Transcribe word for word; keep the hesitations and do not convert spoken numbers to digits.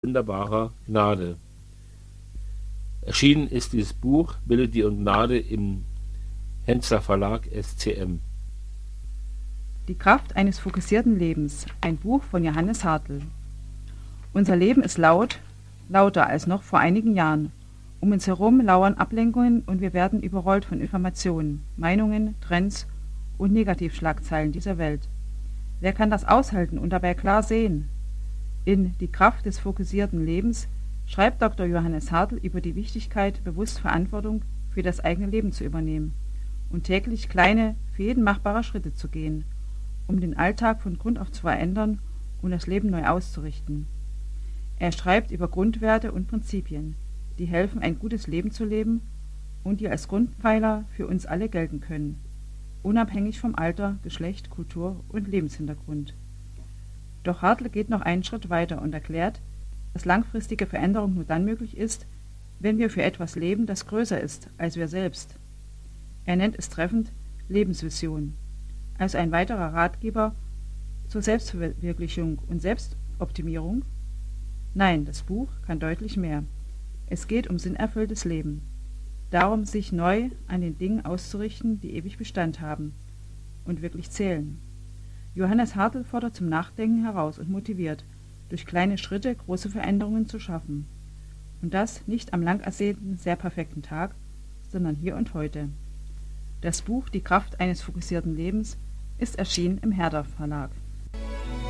wunderbarer Gnade. Erschienen ist dieses Buch Melodie und Gnade im Hensler Verlag S C M. Die Kraft eines fokussierten Lebens, ein Buch von Johannes Hartl. Unser Leben ist laut, lauter als noch vor einigen Jahren. Um uns herum lauern Ablenkungen und wir werden überrollt von Informationen, Meinungen, Trends und Negativschlagzeilen dieser Welt. Wer kann das aushalten und dabei klar sehen? In Die Kraft des fokussierten Lebens schreibt Doktor Johannes Hartl über die Wichtigkeit, bewusst Verantwortung für das eigene Leben zu übernehmen und täglich kleine, für jeden machbare Schritte zu gehen, um den Alltag von Grund auf zu verändern und das Leben neu auszurichten. Er schreibt über Grundwerte und Prinzipien, die helfen, ein gutes Leben zu leben und die als Grundpfeiler für uns alle gelten können, unabhängig vom Alter, Geschlecht, Kultur und Lebenshintergrund. Doch Hartl geht noch einen Schritt weiter und erklärt, dass langfristige Veränderung nur dann möglich ist, wenn wir für etwas leben, das größer ist als wir selbst. Er nennt es treffend Lebensvision, also ein weiterer Ratgeber zur Selbstverwirklichung und Selbstoptimierung. Nein, das Buch kann deutlich mehr. Es geht um sinnerfülltes Leben, darum, sich neu an den Dingen auszurichten, die ewig Bestand haben und wirklich zählen. Johannes Hartl fordert zum Nachdenken heraus und motiviert, durch kleine Schritte große Veränderungen zu schaffen. Und das nicht am lang ersehnten, sehr perfekten Tag, sondern hier und heute. Das Buch Die Kraft eines fokussierten Lebens ist erschienen im Herder Verlag.